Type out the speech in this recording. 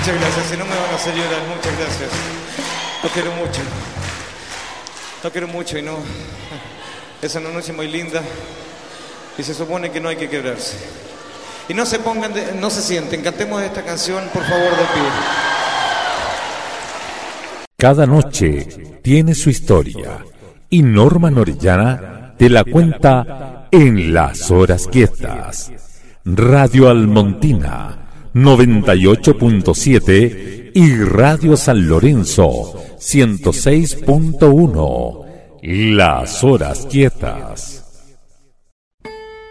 Muchas gracias, si no me van a hacer llorar, muchas gracias. Los quiero mucho. Los quiero mucho y no... Es una noche muy linda y se supone que no hay que quebrarse. Y no se pongan, no se sienten. Cantemos esta canción, por favor, de pie. Cada noche tiene su historia y Norma Orellana te la cuenta en Las Horas Quietas. Radio Almontina 98.7 y Radio San Lorenzo 106.1. Las Horas Quietas.